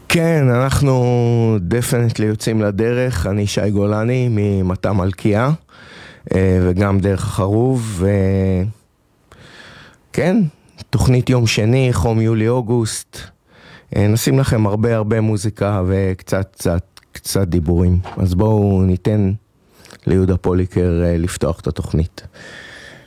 כן, אנחנו דפנטלי יוצאים לדרך, אני שי גולני ממטה מלכיה, וגם דרך החרוב, וכן, תוכנית יום שני, חום יולי-אוגוסט, נשים לכם הרבה מוזיקה וקצת דיבורים, אז בואו ניתן ליהודה פוליקר לפתוח את התוכנית.